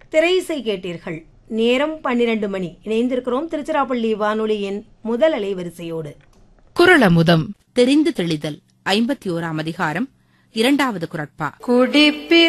திரையிசை கேட்டீர்கள். நேரம் 12 மணி. இணைந்திருக்கிறோம் திருச்சிராப்பள்ளி வானொலியின் முதல் அலைவரிசையோடு. குறளமுதம். தெரிந்து தெளிதல் 51ஆம் அதிகாரம் 2வது குறட்பா.